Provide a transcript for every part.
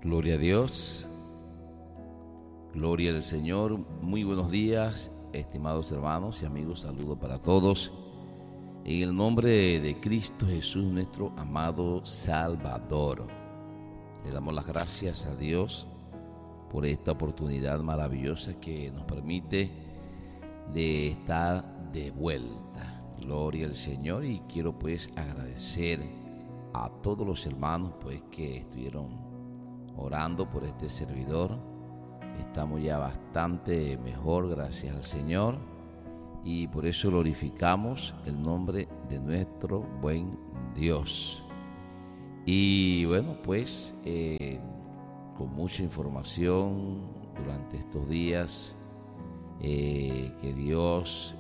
Gloria a Dios, gloria al Señor. Muy buenos días, estimados hermanos y amigos. Saludo para todos. En el nombre de Cristo Jesús, nuestro amado Salvador, le damos las gracias a Dios por esta oportunidad maravillosa que nos permite de estar de vuelta. Gloria al Señor, y quiero pues agradecer a todos los hermanos pues que estuvieron orando por este servidor. Estamos ya bastante mejor, gracias al Señor, y por eso glorificamos el nombre de nuestro buen Dios. Y bueno, pues con mucha información durante estos días, que Dios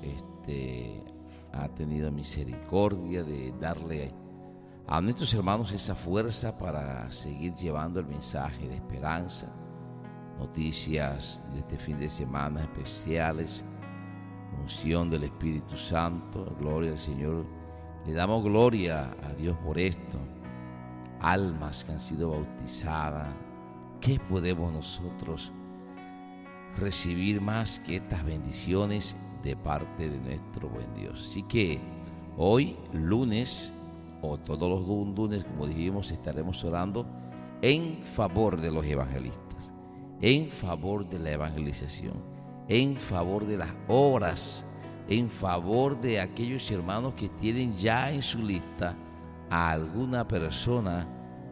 ha tenido misericordia de darle a nuestros hermanos esa fuerza para seguir llevando el mensaje de esperanza, noticias de este fin de semana especiales, unción del Espíritu Santo. Gloria al Señor. Le damos gloria a Dios por esto. Almas que han sido bautizadas. ¿Qué podemos nosotros recibir más que estas bendiciones de parte de nuestro buen Dios? Así que hoy, lunes, o todos los lunes, como dijimos, estaremos orando en favor de los evangelistas, en favor de la evangelización, en favor de las obras, en favor de aquellos hermanos que tienen ya en su lista a alguna persona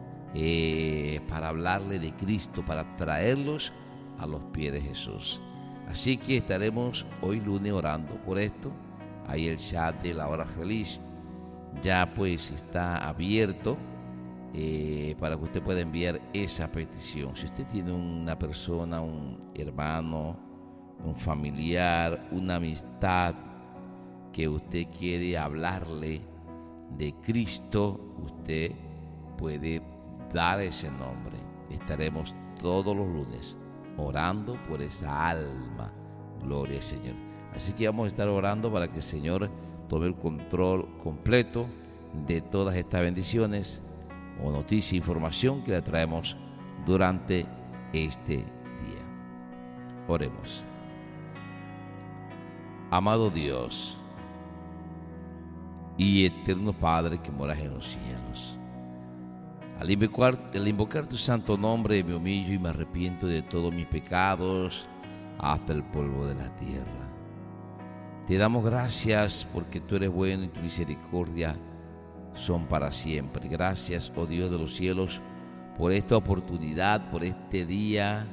para hablarle de Cristo, para traerlos a los pies de Jesús. Así que estaremos hoy lunes orando por esto. Ahí el chat de la hora feliz ya pues está abierto para que usted pueda enviar esa petición. Si usted tiene una persona, un hermano, un familiar, una amistad que usted quiere hablarle de Cristo, usted puede dar ese nombre. Estaremos todos los lunes orando por esa alma. Gloria al Señor. Así que vamos a estar orando para que el Señor tome el control completo de todas estas bendiciones o noticia e información que le traemos durante este día. Oremos. Amado Dios y eterno Padre que moras en los cielos, al invocar tu santo nombre, me humillo y me arrepiento de todos mis pecados hasta el polvo de la tierra. Te damos gracias porque tú eres bueno y tu misericordia son para siempre. Gracias, oh Dios de los cielos, por esta oportunidad, por este día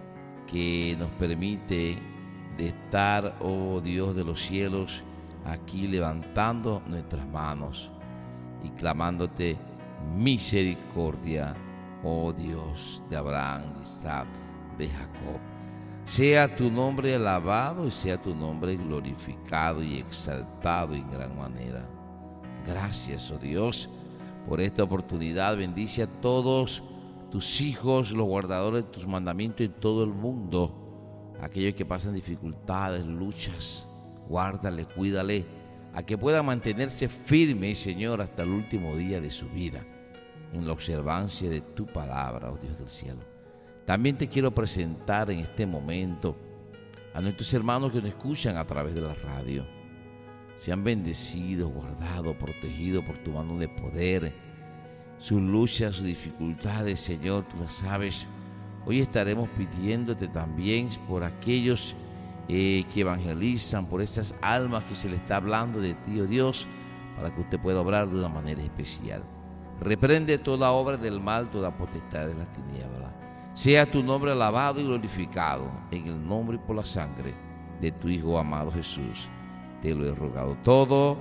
que nos permite de estar, oh Dios de los cielos, aquí levantando nuestras manos y clamándote misericordia, oh Dios de Abraham, de Isaac, de Jacob. Sea tu nombre alabado y sea tu nombre glorificado y exaltado en gran manera. Gracias, oh Dios, por esta oportunidad. Bendice a todos tus hijos, los guardadores de tus mandamientos en todo el mundo. Aquellos que pasan dificultades, luchas, guárdale, cuídale, a que puedan mantenerse firmes, Señor, hasta el último día de su vida, en la observancia de tu palabra, oh Dios del cielo. También te quiero presentar en este momento a nuestros hermanos que nos escuchan a través de la radio. Sean bendecidos, guardados, protegidos por tu mano de poder. Sus luchas, sus dificultades, Señor, tú las sabes. Hoy estaremos pidiéndote también por aquellos que evangelizan, por esas almas que se le está hablando de ti, oh Dios, para que usted pueda obrar de una manera especial. Reprende toda obra del mal, toda potestad de las tinieblas. Sea tu nombre alabado y glorificado en el nombre y por la sangre de tu Hijo amado Jesús. Te lo he rogado todo.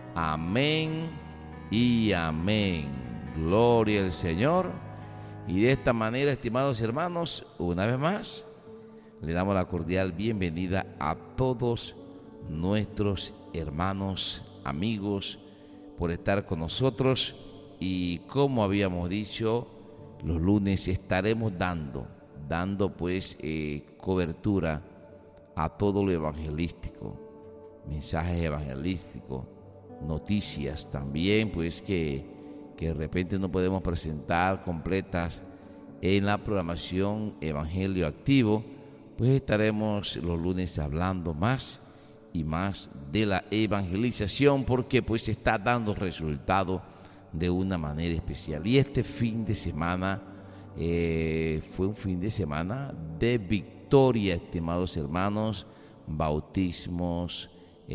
Amén y amén. Gloria al Señor. Y de esta manera, estimados hermanos, una vez más, le damos la cordial bienvenida a todos nuestros hermanos, amigos, por estar con nosotros. Y como habíamos dicho, los lunes estaremos dando pues cobertura a todo lo evangelístico, mensajes evangelísticos, noticias también, pues que de repente no podemos presentar completas en la programación Evangelio Activo, pues estaremos los lunes hablando más y más de la evangelización, porque pues se está dando resultado de una manera especial. Y este fin de semana fue un fin de semana de victoria, estimados hermanos, bautismos,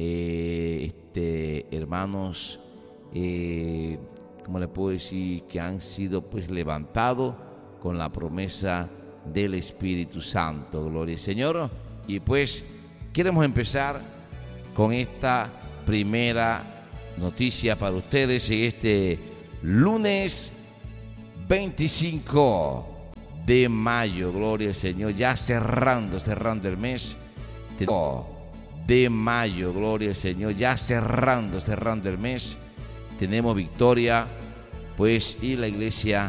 hermanos, ¿cómo le puedo decir? Que han sido pues levantados con la promesa del Espíritu Santo. Gloria al Señor. Y pues queremos empezar con esta primera noticia para ustedes en este lunes 25 de mayo. Gloria al Señor. Ya cerrando el mes de mayo. Gloria al Señor. Ya cerrando el mes. Tenemos victoria, pues, y la iglesia